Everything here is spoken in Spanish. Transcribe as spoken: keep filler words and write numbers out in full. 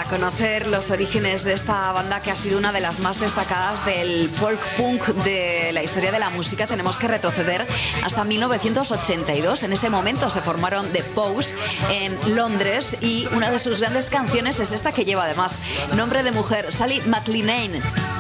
conocer los orígenes de esta banda que ha sido una de las más destacadas del folk punk de la historia de la música, tenemos que retroceder hasta mil novecientos ochenta y dos. En ese momento se formaron The Pose en Londres y una de sus grandes canciones es esta que lleva además nombre de mujer, Sally McLenane.